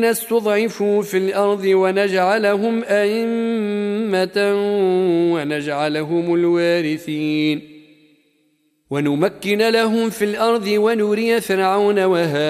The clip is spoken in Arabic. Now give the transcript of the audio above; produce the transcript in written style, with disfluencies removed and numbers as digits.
استضعفوا في الأرض ونجعلهم أئمة ونجعلهم الوارثين ونمكن لهم في الأرض ونري فرعون وهامان